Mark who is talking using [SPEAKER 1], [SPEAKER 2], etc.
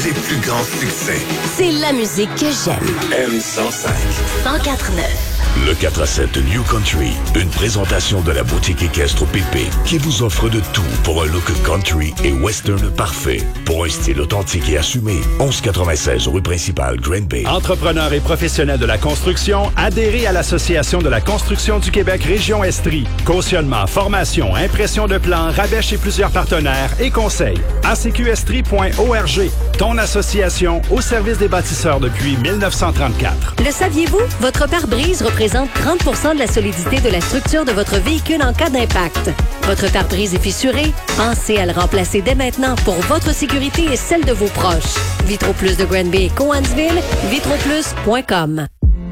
[SPEAKER 1] tes plus grands succès.
[SPEAKER 2] C'est la musique que j'aime.
[SPEAKER 1] M105.
[SPEAKER 2] 104.9.
[SPEAKER 3] Le 4 à 7 New Country, une présentation de la boutique équestre Pépé qui vous offre de tout pour un look country et western parfait. Pour un style authentique et assumé, 1196 rue principale, Green Bay.
[SPEAKER 4] Entrepreneurs et professionnels de la construction, adhérez à l'Association de la construction du Québec Région Estrie. Cautionnement, formation, impression de plans, rabais chez plusieurs partenaires et conseils. acqestrie.org, ton association au service des bâtisseurs depuis 1934.
[SPEAKER 2] Le saviez-vous? Votre pare-brise représente 30 de la solidité de la structure de votre véhicule en cas d'impact. Votre pare-brise est fissuré? Pensez à le remplacer dès maintenant pour votre sécurité et celle de vos proches. Vitro Plus de Granby et Cowansville, vitroplus.com.